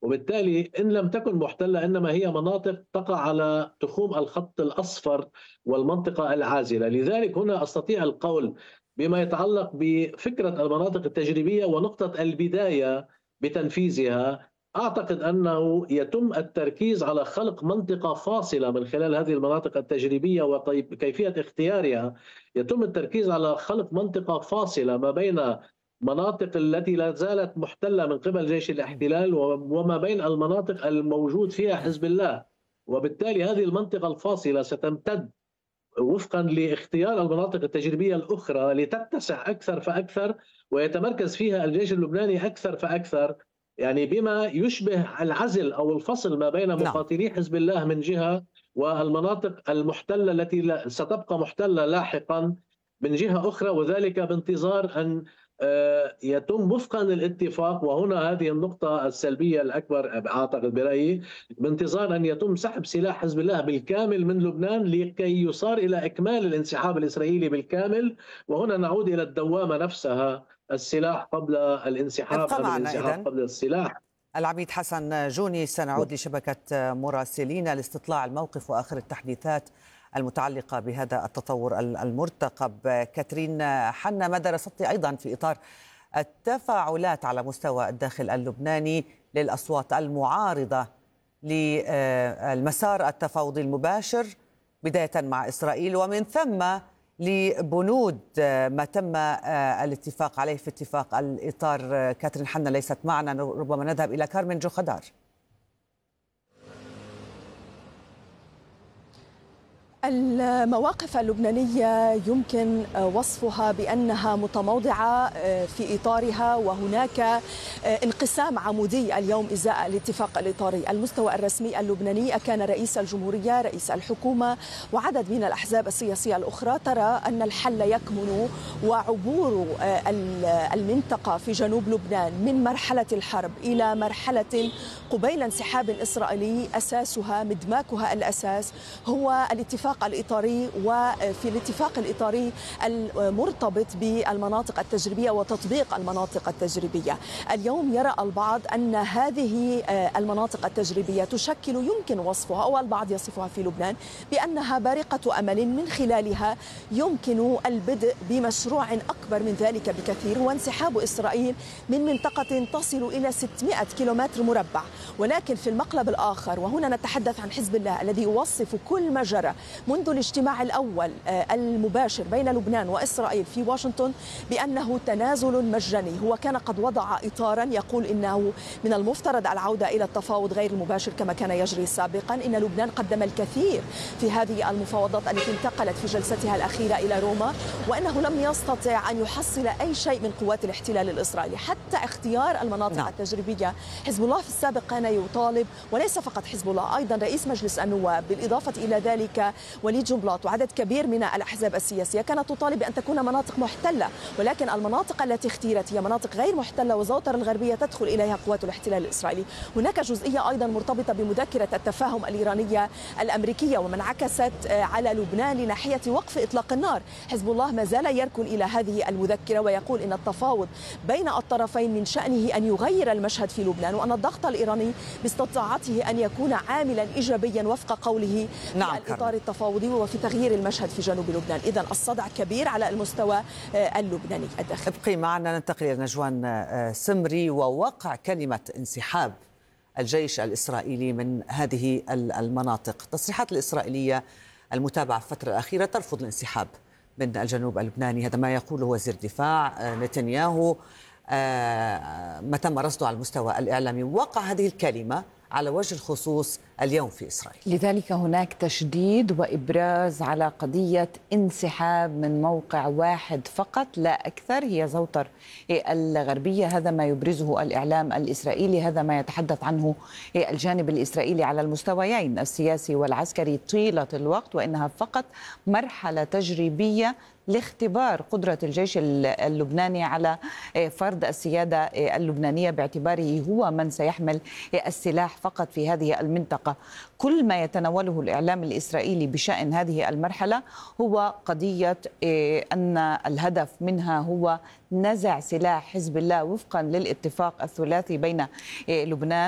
وبالتالي إن لم تكن محتلة إنما هي مناطق تقع على تخوم الخط الأصفر والمنطقة العازلة. لذلك هنا أستطيع القول بما يتعلق بفكرة المناطق التجريبية ونقطة البداية بتنفيذها. أعتقد أنه يتم التركيز على خلق منطقة فاصلة من خلال هذه المناطق التجريبية وكيفية اختيارها. يتم التركيز على خلق منطقة فاصلة ما بين مناطق التي لا زالت محتلة من قبل جيش الاحتلال وما بين المناطق الموجود فيها حزب الله. وبالتالي هذه المنطقة الفاصلة ستمتد وفقا لاختيار المناطق التجريبية الأخرى لتتسع أكثر فأكثر، ويتمركز فيها الجيش اللبناني أكثر فأكثر، يعني بما يشبه العزل أو الفصل ما بين نعم. مقاتلي حزب الله من جهة والمناطق المحتلة التي ستبقى محتلة لاحقا من جهة أخرى، وذلك بانتظار أن يتم وفقا للاتفاق. وهنا هذه النقطة السلبية الأكبر أعتقد برأيي، بانتظار أن يتم سحب سلاح حزب الله بالكامل من لبنان لكي يصار إلى إكمال الانسحاب الإسرائيلي بالكامل. وهنا نعود إلى الدوامة نفسها، السلاح قبل الانسحاب ابقى أم معنا الانسحاب إذن. قبل السلاح. العميد حسن جوني، سنعود لشبكة مراسلين لاستطلاع الموقف وآخر التحديثات المتعلقة بهذا التطور المرتقب. كاترين حنا، ماذا رصدت أيضا في إطار التفاعلات على مستوى الداخل اللبناني للأصوات المعارضة للمسار التفاوضي المباشر بداية مع إسرائيل، ومن ثم لبنود ما تم الاتفاق عليه في اتفاق الإطار؟ كاترين حنا ليست معنا، ربما نذهب إلى كارمن جوخدار. المواقف اللبنانية يمكن وصفها بأنها متموضعة في إطارها، وهناك انقسام عمودي اليوم إزاء الاتفاق الإطاري. المستوى الرسمي اللبناني كان رئيس الجمهورية، رئيس الحكومة وعدد من الأحزاب السياسية الأخرى ترى أن الحل يكمن وعبور المنطقة في جنوب لبنان من مرحلة الحرب إلى مرحلة قبيل انسحاب إسرائيلي أساسها مدماكها الأساس هو الاتفاق الإطاري. وفي الاتفاق الإطاري المرتبط بالمناطق التجريبية وتطبيق المناطق التجريبية، اليوم يرى البعض أن هذه المناطق التجريبية تشكل، يمكن وصفها أو البعض يصفها في لبنان بأنها بارقة أمل من خلالها يمكن البدء بمشروع أكبر من ذلك بكثير، وانسحاب إسرائيل من منطقة تصل إلى 600 كيلومتر مربع. ولكن في المقلب الآخر، وهنا نتحدث عن حزب الله الذي يوصف كل ما جرى منذ الاجتماع الأول المباشر بين لبنان وإسرائيل في واشنطن بأنه تنازل مجاني. هو كان قد وضع إطارا يقول إنه من المفترض العودة إلى التفاوض غير المباشر كما كان يجري سابقا، إن لبنان قدم الكثير في هذه المفاوضات التي انتقلت في جلستها الأخيرة إلى روما، وأنه لم يستطع أن يحصل أي شيء من قوات الاحتلال الإسرائيلي حتى اختيار المناطق التجريبية. حزب الله في السابق كان يطالب، وليس فقط حزب الله، أيضا رئيس مجلس النواب بالإضافة إلى ذلك وليد جنبلاط وعدد كبير من الأحزاب السياسية كانت تطالب بأن تكون مناطق محتلة، ولكن المناطق التي اختيرت هي مناطق غير محتلة وزوطر الغربية تدخل إليها قوات الاحتلال الإسرائيلي. هناك جزئية أيضا مرتبطة بمذكرة التفاهم الإيرانية الأمريكية ومن انعكست على لبنان لناحية وقف إطلاق النار. حزب الله ما زال يركن إلى هذه المذكرة ويقول إن التفاوض بين الطرفين من شأنه أن يغير المشهد في لبنان، وأن الضغط الإيراني باستطاعته أن يكون عاملا إيجابيا وفق قوله في الإطار التفاوضي وفي تغيير المشهد في جنوب لبنان. إذن الصدع كبير على المستوى اللبناني الداخلي. ابقي معنا، ننتقل إلى نجوان سمري ووقع كلمة انسحاب الجيش الإسرائيلي من هذه المناطق. التصريحات الإسرائيلية المتابعة في الفترة الأخيرة ترفض الانسحاب من الجنوب اللبناني، هذا ما يقوله وزير دفاع نتنياهو ما تم رصده على المستوى الإعلامي. وقع هذه الكلمة على وجه الخصوص اليوم في إسرائيل. لذلك هناك تشديد وإبراز على قضية انسحاب من موقع واحد فقط لا أكثر، هي زوطر الغربية. هذا ما يبرزه الإعلام الإسرائيلي، هذا ما يتحدث عنه الجانب الإسرائيلي على المستويين السياسي والعسكري طيلة الوقت، وإنها فقط مرحلة تجريبية لاختبار قدرة الجيش اللبناني على فرض السيادة اللبنانية باعتباره هو من سيحمل السلاح فقط في هذه المنطقة. كل ما يتناوله الإعلام الإسرائيلي بشأن هذه المرحلة هو قضية أن الهدف منها هو نزع سلاح حزب الله وفقا للاتفاق الثلاثي بين لبنان